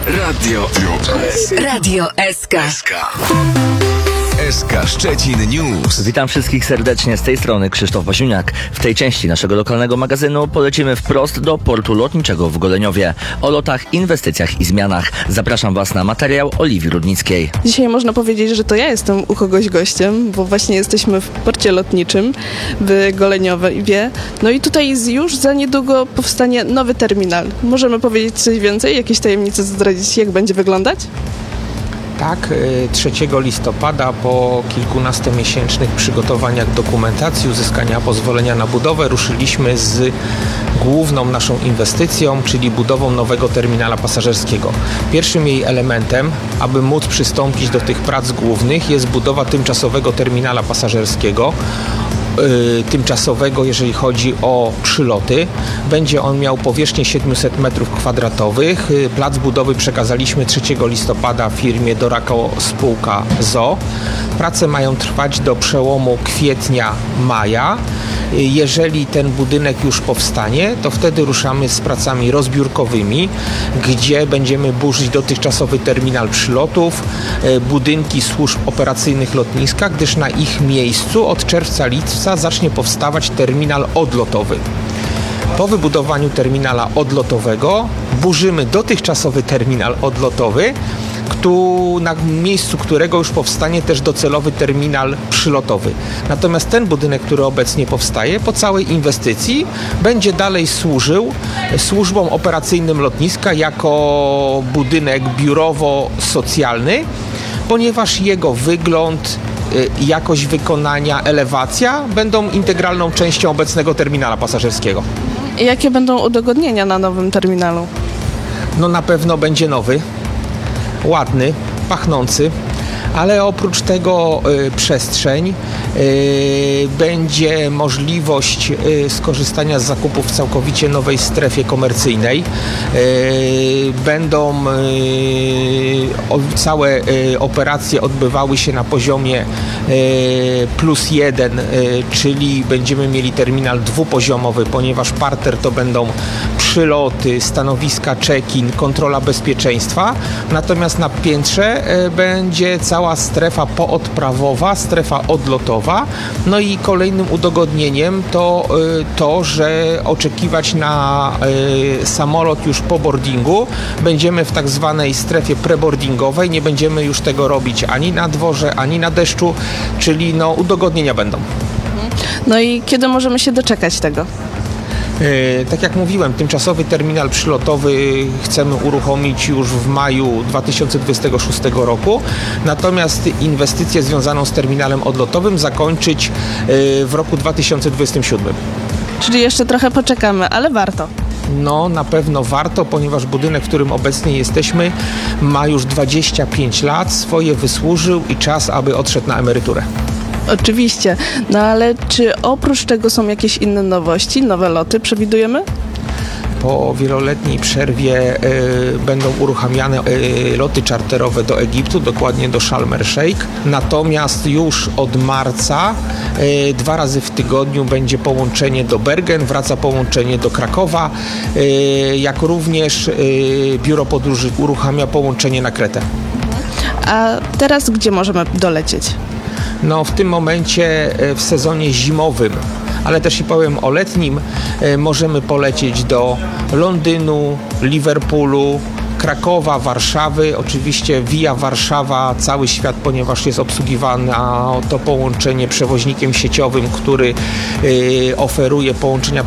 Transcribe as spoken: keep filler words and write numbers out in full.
Radio Radio S K. S K. S K Szczecin News. Witam wszystkich serdecznie, z tej strony Krzysztof Wasiuniak. W tej części naszego lokalnego magazynu polecimy wprost do portu lotniczego w Goleniowie. O lotach, inwestycjach i zmianach. Zapraszam Was na materiał Oliwii Rudnickiej. Dzisiaj można powiedzieć, że to ja jestem u kogoś gościem, bo właśnie jesteśmy w porcie lotniczym w Goleniowie. No i tutaj już za niedługo powstanie nowy terminal. Możemy powiedzieć coś więcej? Jakieś tajemnice zdradzić, jak będzie wyglądać? Tak, trzeciego listopada po kilkunastomiesięcznych przygotowaniach dokumentacji, uzyskania pozwolenia na budowę ruszyliśmy z główną naszą inwestycją, czyli budową nowego terminala pasażerskiego. Pierwszym jej elementem, aby móc przystąpić do tych prac głównych, jest budowa tymczasowego terminala pasażerskiego. Tymczasowego, jeżeli chodzi o przyloty. Będzie on miał powierzchnię siedemset metrów kwadratowych. Plac budowy przekazaliśmy trzeciego listopada firmie Dorako Spółka z o o. Prace mają trwać do przełomu kwietnia-maja. Jeżeli ten budynek już powstanie, to wtedy ruszamy z pracami rozbiórkowymi, gdzie będziemy burzyć dotychczasowy terminal przylotów, budynki służb operacyjnych lotniska, gdyż na ich miejscu od czerwca-lipca zacznie powstawać terminal odlotowy. Po wybudowaniu terminala odlotowego burzymy dotychczasowy terminal odlotowy, na miejscu którego już powstanie też docelowy terminal przylotowy. Natomiast ten budynek, który obecnie powstaje, po całej inwestycji będzie dalej służył służbom operacyjnym lotniska jako budynek biurowo-socjalny, ponieważ jego wygląd, jakość wykonania, elewacja będą integralną częścią obecnego terminala pasażerskiego. I jakie będą udogodnienia na nowym terminalu? No na pewno będzie nowy, ładny, pachnący, ale oprócz tego y, przestrzeń, y, będzie możliwość y, skorzystania z zakupów w całkowicie nowej strefie komercyjnej. Y, będą y, o, całe y, operacje odbywały się na poziomie y, plus jeden, y, czyli będziemy mieli terminal dwupoziomowy, ponieważ parter to będą przyloty, stanowiska check-in, kontrola bezpieczeństwa, natomiast na piętrze y, będzie cała strefa poodprawowa, strefa odlotowa. No i kolejnym udogodnieniem to y, to, że oczekiwać na y, samolot już po boardingu będziemy w tak zwanej strefie preboardingowej. Nie będziemy już tego robić ani na dworze, ani na deszczu, czyli no udogodnienia będą. No i kiedy możemy się doczekać tego? Tak jak mówiłem, tymczasowy terminal przylotowy chcemy uruchomić już w maju dwa tysiące dwudziestego szóstego roku, natomiast inwestycję związaną z terminalem odlotowym zakończyć w roku dwa tysiące dwudziestym siódmym. Czyli jeszcze trochę poczekamy, ale warto. No, na pewno warto, ponieważ budynek, w którym obecnie jesteśmy, ma już dwadzieścia pięć lat, swoje wysłużył i czas, aby odszedł na emeryturę. Oczywiście, no ale czy oprócz tego są jakieś inne nowości, nowe loty przewidujemy? Po wieloletniej przerwie y, będą uruchamiane y, loty czarterowe do Egiptu, dokładnie do Sharm el-Sheikh. Natomiast już od marca y, dwa razy w tygodniu będzie połączenie do Bergen, wraca połączenie do Krakowa, y, jak również y, Biuro Podróży uruchamia połączenie na Kretę. A teraz gdzie możemy dolecieć? No w tym momencie w sezonie zimowym, ale też i powiem o letnim, możemy polecieć do Londynu, Liverpoolu, Krakowa, Warszawy, oczywiście Via Warszawa, cały świat, ponieważ jest obsługiwane to połączenie przewoźnikiem sieciowym, który y, oferuje połączenia